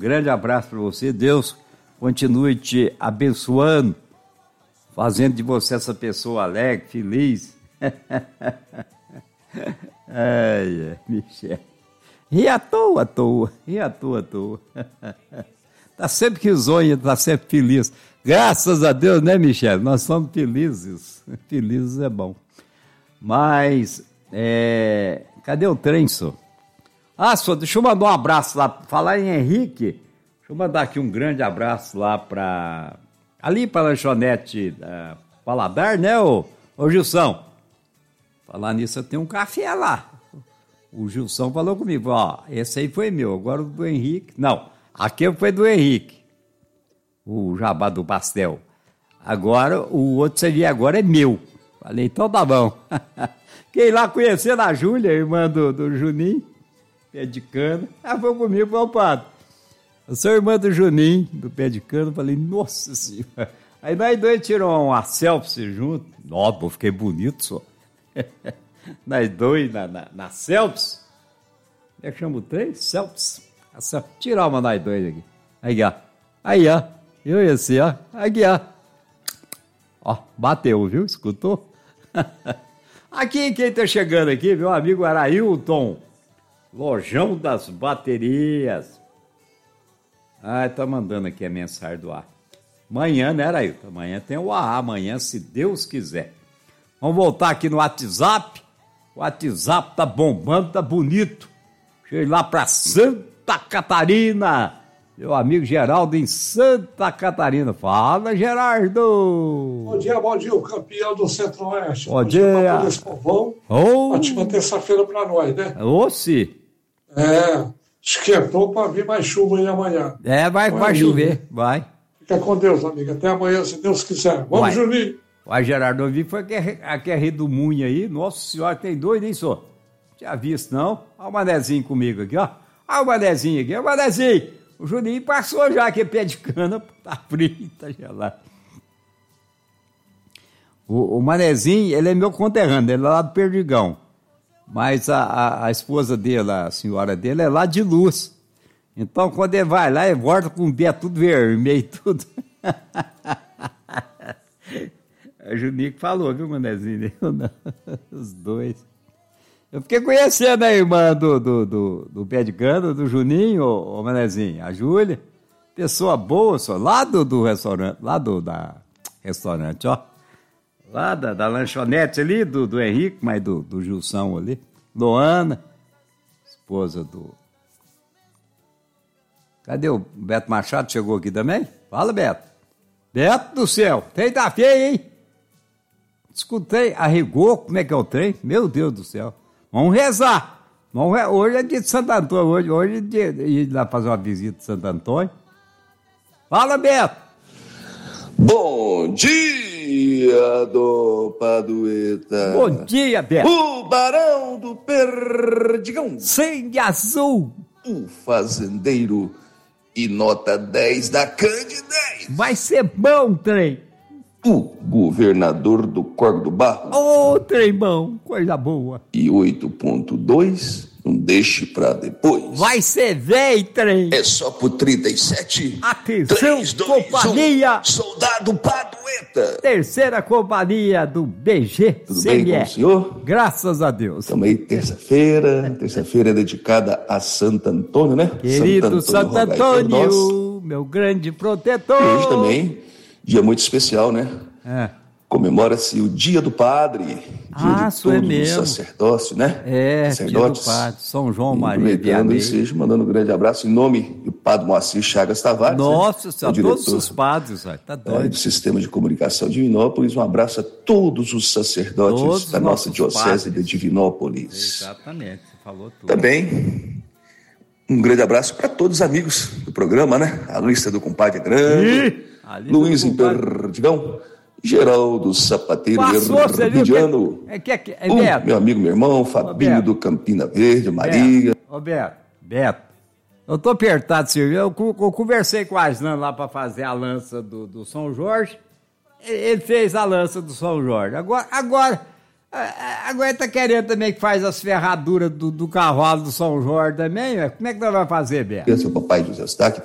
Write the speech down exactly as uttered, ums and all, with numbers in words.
grande abraço para você. Deus continue te abençoando, fazendo de você essa pessoa alegre, feliz. Ai, ai, Michel. Ri à toa, à toa. Ri à toa, à toa. Tá sempre risonho, tá sempre feliz. Graças a Deus, né, Michel? Nós somos felizes. Felizes é bom. Mas, é... cadê o trem, senhor? Ah, senhor, deixa eu mandar um abraço lá. Falar em Henrique, deixa eu mandar aqui um grande abraço lá para... ali para a lanchonete da Paladar, né, ô, ô Gilson? Falar nisso, eu tenho um café lá. O Gilson falou comigo, ó, esse aí foi meu, agora o do Henrique... Não, aquele foi do Henrique, o jabá do pastel. Agora, o outro seria agora é meu. Falei, então tá bom. Fiquei lá conhecendo a Júlia, irmã do, do Juninho, pé de cana. Ela foi comigo, falou, padre, eu sou irmã do Juninho, do pé de cana. Falei, nossa senhora. Aí nós dois tiramos uma selfie junto. Nossa, eu fiquei bonito só. Nós dois na, na, na selfie. Como é que chama o trem? Selfie. Tirar uma nós dois aqui. Aí, ó. Aí, ó. Eu e esse, ó. Aqui, ó. Ó, bateu, viu? Escutou? Aqui, quem tá chegando aqui, meu amigo Arailton. Lojão das Baterias. Ah, tá mandando aqui a mensagem do ar. Amanhã, né, Arailton? Amanhã tem o A A. Amanhã, se Deus quiser. Vamos voltar aqui no WhatsApp. O WhatsApp tá bombando, tá bonito. Cheguei lá pra Santa Catarina. Meu amigo Geraldo em Santa Catarina. Fala, Gerardo. Bom dia, bom dia, o campeão do Centro-Oeste. Bom, bom dia. Para todo esse povão. Oh. Ótima terça-feira para nós, né? Ô, sim. É, esquentou para vir mais chuva aí amanhã. É, vai, vai, vai chover, vai. Fica com Deus, amiga. Até amanhã, se Deus quiser. Vamos, vai. Juninho. Vai, Gerardo, eu vi foi aqui a Rede do Munho aí. Nossa senhora, tem doido, hein, senhor? Tinha visto, não? Olha o manezinho comigo aqui, ó. Olha o manezinho aqui, olha o manezinho. O Juninho passou já aqui, pé de cana, tá frio, tá gelado. O, o manezinho, ele é meu conterrâneo, ele é lá do Perdigão. Mas a, a, a esposa dele, a senhora dele, é lá de Luz. Então, quando ele vai lá, ele volta com o pé tudo vermelho, tudo. É o Juninho que falou, viu, manezinho? Os dois. Eu fiquei conhecendo a irmã do, do, do, do pé de cana, do Juninho, ô, ô manezinho, a Júlia. Pessoa boa, só, lá do, do restaurante, lá do da restaurante, ó. Lá da, da lanchonete ali, do, do Henrique, mas do, do Gilson ali. Loana, esposa do... Cadê o Beto Machado? Chegou aqui também? Fala, Beto. Beto do céu, trem tá feio, hein? Escutei, arregou, como é que é o trem? Meu Deus do céu. Vamos rezar. Vamos re... Hoje é dia de Santo Antônio, hoje, hoje é dia de ir lá fazer uma visita de Santo Antônio. Fala, Beto. Bom dia, Dom Padueta. Bom dia, Beto. O Barão do Perdigão. Sangue azul. O fazendeiro e nota dez da Cande dez. Vai ser bom, trem. O governador do Corgo do Barro. Ô, oh, trem bom, coisa boa. E oito ponto dois, não deixe pra depois. Vai ser véi, trem. É só pro trinta e sete. Atenção, três, dois, companhia. um, soldado Padueta. Terceira companhia do B G. Tudo bem com o senhor? Graças a Deus. Estamos aí terça-feira. Terça-feira é dedicada a Santo Antônio, né? Querido Santo Antônio, Santo Antônio meu grande protetor. E hoje também, dia muito especial, né? É. Comemora-se o Dia do Padre, dia ah, de todo é o sacerdócio, né? É, Dia do Padre, São João Maria Vianney. Seja, mandando um grande abraço em nome do Padre Moacir Chagas Tavares. Nossa, né? Senhora, todos os padres, véio, tá doido. É, do Sistema de Comunicação de Divinópolis, um abraço a todos os sacerdotes todos da nossa Diocese padres. de Divinópolis. Exatamente, você falou tudo. Também, um grande abraço para todos os amigos do programa, né? A lista do compadre Grande, Luiz em Perdigão, Geraldo Sapateiro Herdiano, é que, é que, é um, meu amigo, meu irmão, Fabinho do Campina Verde, Maria. Ô Beto, Beto, eu tô apertado, Silvio. Eu, eu conversei com o Aslan lá para fazer a lança do, do São Jorge. Ele fez a lança do São Jorge. Agora, agora, agora ele tá querendo também que faz as ferraduras do, do cavalo do São Jorge também. Como é que nós vamos fazer, Beto? Eu sou o papai José Eustáquio.